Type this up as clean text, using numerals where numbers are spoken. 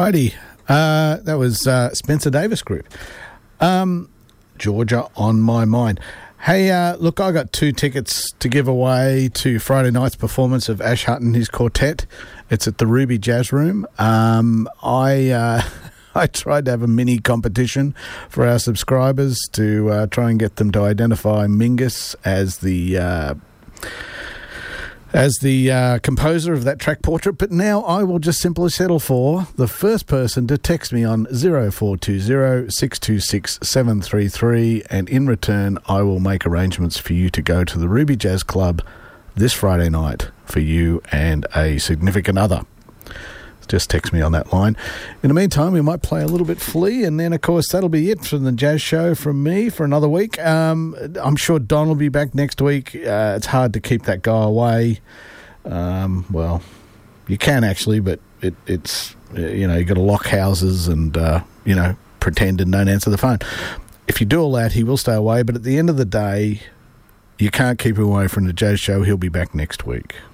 Alrighty. That was Spencer Davis Group. Georgia on my mind. Hey, look, I got 2 tickets to give away to Friday night's performance of Ash Hutt and his quartet. It's at the Ruby Jazz Room. I tried to have a mini competition for our subscribers to try and get them to identify Mingus as the composer of that track portrait, but now I will just simply settle for the first person to text me on 0420 626 733, and in return I will make arrangements for you to go to the Ruby Jazz Club this Friday night for you and a significant other. Just text me on that line. In the meantime, we might play a little bit Flea, and then, of course, that'll be it from the Jazz Show from me for another week. I'm sure Don will be back next week. It's hard to keep that guy away. Well, you can actually, but it's you got to lock houses and, pretend and don't answer the phone. If you do all that, he will stay away, but at the end of the day, you can't keep him away from the Jazz Show. He'll be back next week.